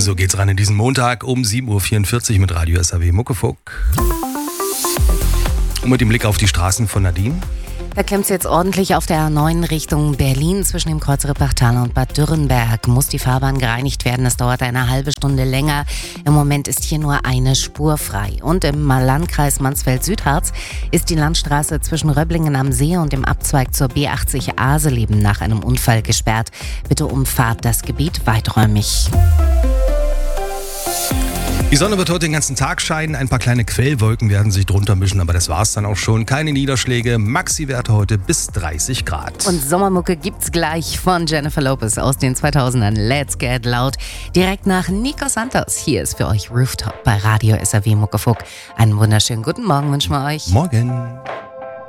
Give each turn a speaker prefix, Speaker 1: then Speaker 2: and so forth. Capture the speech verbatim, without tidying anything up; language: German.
Speaker 1: So geht's rein in diesen Montag um sieben Uhr vierundvierzig mit Radio S A W Muckefuck. Und mit dem Blick auf die Straßen von Nadine.
Speaker 2: Da klemmt es jetzt ordentlich auf der A neun Richtung Berlin zwischen dem Kreuz Rippachtal und Bad Dürrenberg. Muss die Fahrbahn gereinigt werden, es dauert eine halbe Stunde länger. Im Moment ist hier nur eine Spur frei. Und im Landkreis Mansfeld-Südharz ist die Landstraße zwischen Röblingen am See und dem Abzweig zur B achtzig Aseleben nach einem Unfall gesperrt. Bitte umfahrt das Gebiet weiträumig.
Speaker 1: Die Sonne wird heute den ganzen Tag scheinen, ein paar kleine Quellwolken werden sich drunter mischen, aber das war's dann auch schon. Keine Niederschläge, Maxi-Werte heute bis dreißig Grad.
Speaker 2: Und Sommermucke gibt's gleich von Jennifer Lopez aus den zweitausendern. Let's Get Loud. Direkt nach Nico Santos. Hier ist für euch Rooftop bei Radio S A W Muckefuck. Einen wunderschönen guten Morgen wünschen wir euch.
Speaker 1: Morgen.